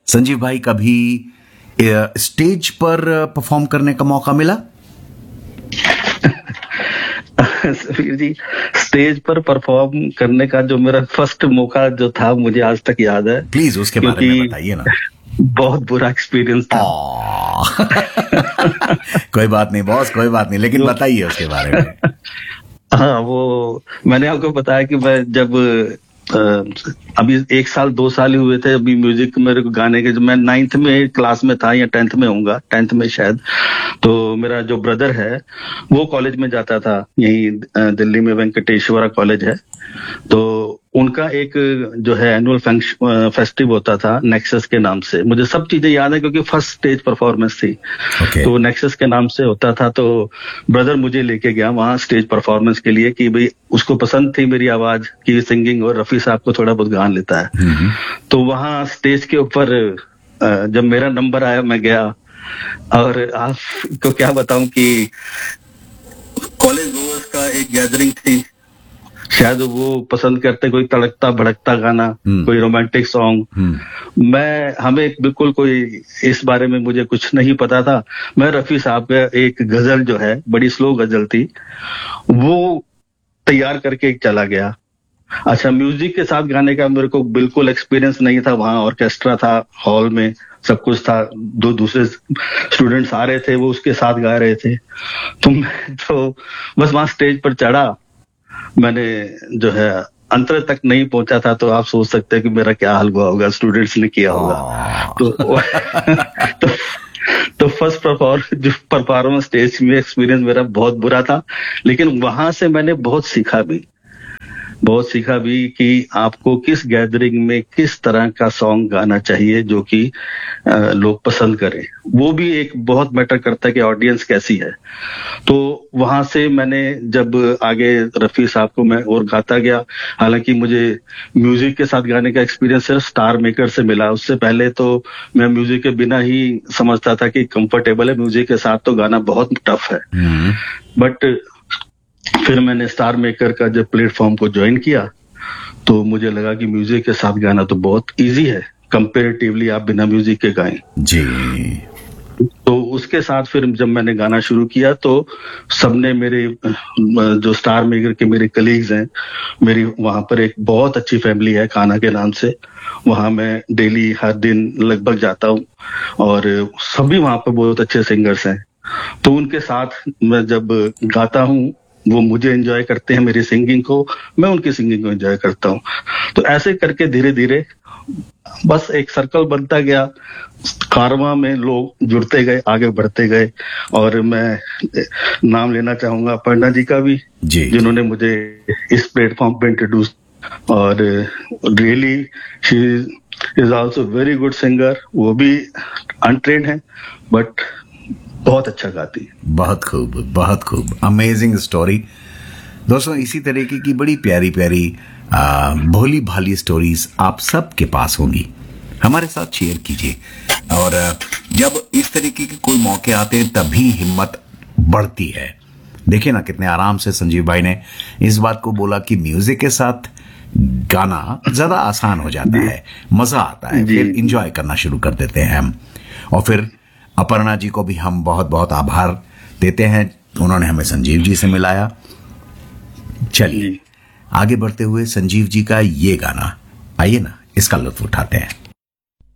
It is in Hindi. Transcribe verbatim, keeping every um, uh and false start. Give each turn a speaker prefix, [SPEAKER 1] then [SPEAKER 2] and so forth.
[SPEAKER 1] संजीव भाई, कभी अ, स्टेज पर परफॉर्म करने का मौका मिला?
[SPEAKER 2] समीर जी, स्टेज पर परफॉर्म करने का जो मेरा फर्स्ट मौका जो था, मुझे आज तक याद है।
[SPEAKER 1] प्लीज उसके बारे में बताइए ना।
[SPEAKER 2] बहुत बुरा एक्सपीरियंस था।
[SPEAKER 1] कोई बात नहीं बॉस, कोई बात नहीं, लेकिन बताइए उसके बारे में।
[SPEAKER 2] हाँ, वो मैंने आपको बताया कि मैं जब अ, अभी एक साल दो साल ही हुए थे अभी म्यूजिक मेरे को गाने के, जब मैं नाइन्थ में क्लास में था या टेंथ में होऊंगा, टेंथ में शायद। तो मेरा जो ब्रदर है वो कॉलेज में जाता था, यही अ, दिल्ली में वेंकटेश्वरा कॉलेज है। तो उनका एक जो है एनुअल फेस्टिव होता था नेक्सस के नाम से। मुझे सब चीजें याद है क्योंकि फर्स्ट स्टेज परफॉर्मेंस थी।
[SPEAKER 1] okay.
[SPEAKER 2] तो नेक्सस के नाम से होता था। तो ब्रदर मुझे लेके गया वहां स्टेज परफॉर्मेंस के लिए कि भाई उसको पसंद थी मेरी आवाज की सिंगिंग, और रफी साहब को थोड़ा बहुत गान लेता है।
[SPEAKER 1] mm-hmm.
[SPEAKER 2] तो वहां स्टेज के ऊपर जब मेरा नंबर आया मैं गया, और आपको क्या बताऊं कि कॉलेज गोअर्स का एक गैदरिंग थी। शायद वो पसंद करते कोई तड़कता भड़कता गाना, hmm. कोई रोमांटिक सॉन्ग। hmm. मैं हमें बिल्कुल कोई इस बारे में मुझे कुछ नहीं पता था। मैं रफी साहब का एक गजल जो है, बड़ी स्लो गजल थी, वो तैयार करके चला गया। अच्छा, म्यूजिक के साथ गाने का मेरे को बिल्कुल एक्सपीरियंस नहीं था। वहां ऑर्केस्ट्रा था, हॉल में सब कुछ था, दो दूसरे स्टूडेंट्स आ रहे थे, वो उसके साथ गा रहे थे। तो मैं तो बस वहां स्टेज पर चढ़ा, मैंने जो है अंतर तक नहीं पहुंचा था। तो आप सोच सकते हैं कि मेरा क्या हाल हुआ होगा, स्टूडेंट्स ने किया होगा। तो तो तो फर्स्ट परफॉर्म जो परफॉर्मेंस स्टेज में एक्सपीरियंस मेरा बहुत बुरा था, लेकिन वहां से मैंने बहुत सीखा भी बहुत सीखा भी कि आपको किस गैदरिंग में किस तरह का सॉन्ग गाना चाहिए जो कि लोग पसंद करें। वो भी एक बहुत मैटर करता है कि ऑडियंस कैसी है। तो वहां से मैंने जब आगे रफी साहब को मैं और गाता गया, हालांकि मुझे म्यूजिक के साथ गाने का एक्सपीरियंस सिर्फ स्टार मेकर से मिला। उससे पहले तो मैं म्यूजिक के बिना ही समझता था कि कंफर्टेबल है, म्यूजिक के साथ तो गाना बहुत टफ है। बट फिर मैंने स्टार मेकर का जब प्लेटफॉर्म को ज्वाइन किया तो मुझे लगा कि म्यूजिक के साथ गाना तो बहुत इजी है कंपैरेटिवली, आप बिना म्यूजिक के गाएं जी। तो उसके साथ फिर जब मैंने गाना शुरू किया तो सबने मेरे जो स्टार मेकर के मेरे कलीग्स हैं, मेरी वहां पर एक बहुत अच्छी फैमिली है कान्हा के नाम से, वहां मैं डेली हर दिन लगभग जाता हूँ, और सभी वहां पर बहुत अच्छे सिंगर्स हैं। तो उनके साथ मैं जब गाता हूँ, वो मुझे एंजॉय करते हैं मेरी सिंगिंग को, मैं उनकी सिंगिंग को एंजॉय करता हूँ। तो ऐसे करके धीरे धीरे बस एक सर्कल बनता गया, कारवां में लोग जुड़ते गए, आगे बढ़ते गए। और मैं नाम लेना चाहूंगा अपर्णा जी का भी, जिन्होंने मुझे इस प्लेटफॉर्म पे इंट्रोड्यूस, और really she is also very good singer. वो भी अनट्रेन्ड है बट बहुत अच्छा गाती है।
[SPEAKER 1] बहुत खूब, बहुत खूब, अमेजिंग स्टोरी। दोस्तों, इसी तरीके की बड़ी प्यारी प्यारी भोली भाली स्टोरीज आप सब के पास होंगी, हमारे साथ शेयर कीजिए। और जब इस तरीके के कोई मौके आते हैं तभी हिम्मत बढ़ती है। देखिए ना, कितने आराम से संजीव भाई ने इस बात को बोला कि म्यूजिक के साथ गाना ज्यादा आसान हो जाता है, मजा आता है, फिर इंजॉय करना शुरू कर देते हैं हम। और फिर अपर्णा जी को भी हम बहुत बहुत आभार देते हैं, उन्होंने हमें संजीव जी से मिलाया। चलिए आगे बढ़ते हुए संजीव जी का ये गाना, आइए ना इसका लुत्फ उठाते हैं।